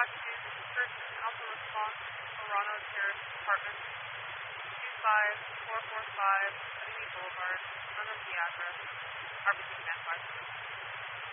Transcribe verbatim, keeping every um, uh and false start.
dispatch to Person Alpha Response, Toronto Terrace Apartment, two five four four five City Boulevard, none of the address, R B C standby.